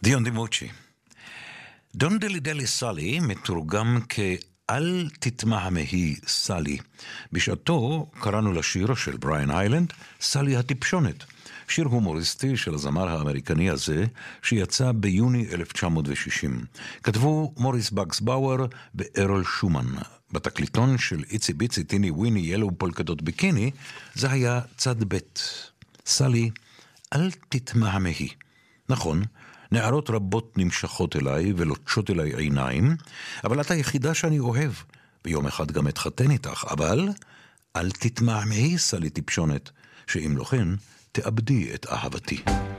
דיון דימוצ'י. דון דלי דלי סלי מתורגם כאל תתמהמהי סלי. בשעתו קראנו לשיר של בריאן איילנד סלי הטיפשונת. שיר הומוריסטי של הזמר האמריקני הזה שיצא ביוני 1960. כתבו מוריס בקסבאואר וארל שומן. בתקליטון של איצי ביצי טיני וויני ילו פולקדות ביקיני זה היה צד ב'. סלי, אל תתמהמהי. נכון, נערות רבות נמשכות אליי ולוטשות אליי עיניים, אבל את היחידה שאני אוהב, ויום אחד גם אתחתן איתך, אבל אל תתמהמהי סלי טיפשונת, שאם לא כן תאבדי את אהבתי.